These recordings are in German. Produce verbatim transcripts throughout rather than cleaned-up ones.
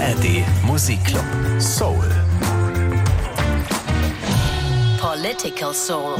R D Musikclub Soul. Political Soul.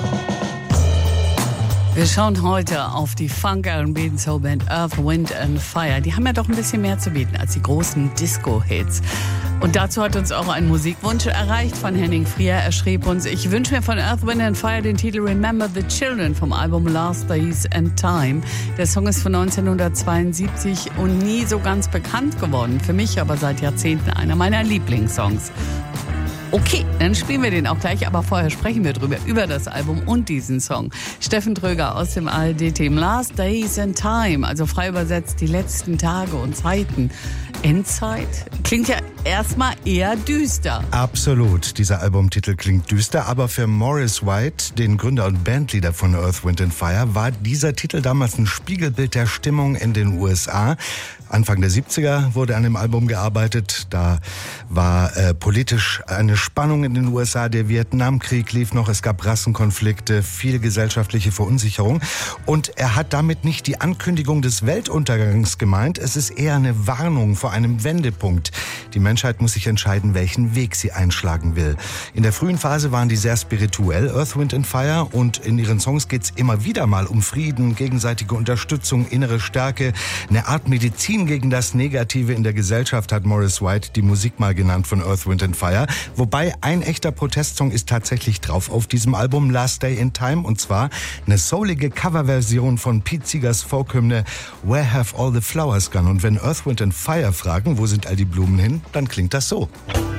Wir schauen heute auf die Funk R and B Soulband Earth, Wind and Fire. Die haben ja doch ein bisschen mehr zu bieten als die großen Disco-Hits. Und dazu hat uns auch ein Musikwunsch erreicht von Henning Frier. Er schrieb uns: Ich wünsche mir von Earth, Wind and Fire den Titel Remember the Children vom Album Last Days and Time. Der Song ist von neunzehnhundertzweiundsiebzig und nie so ganz bekannt geworden. Für mich aber seit Jahrzehnten einer meiner Lieblingssongs. Okay, dann spielen wir den auch gleich, aber vorher sprechen wir drüber, über das Album und diesen Song. Steffen Tröger aus dem A R D-Team. Last Days and Time, also frei übersetzt die letzten Tage und Zeiten. Endzeit? Klingt ja erstmal eher düster. Absolut, dieser Albumtitel klingt düster, aber für Maurice White, den Gründer und Bandleader von Earth, Wind and Fire, war dieser Titel damals ein Spiegelbild der Stimmung in den U S A. Anfang der siebziger wurde an dem Album gearbeitet. Da war äh, politisch eine Spannung in den U S A. Der Vietnamkrieg lief noch. Es gab Rassenkonflikte, viel gesellschaftliche Verunsicherung. Und er hat damit nicht die Ankündigung des Weltuntergangs gemeint. Es ist eher eine Warnung vor einem Wendepunkt. Die Menschheit muss sich entscheiden, welchen Weg sie einschlagen will. In der frühen Phase waren die sehr spirituell, Earth, Wind and Fire. Und in ihren Songs geht es immer wieder mal um Frieden, gegenseitige Unterstützung, innere Stärke, eine Art Medizin gegen das Negative in der Gesellschaft, hat Maurice White die Musik mal genannt von Earth, Wind and Fire. Wobei ein echter Protestsong ist tatsächlich drauf auf diesem Album Last Day in Time, und zwar eine soulige Coverversion von Pete Seegers Folkhymne Where Have All the Flowers Gone? Und wenn Earth, Wind and Fire fragen, wo sind all die Blumen hin, dann klingt das so.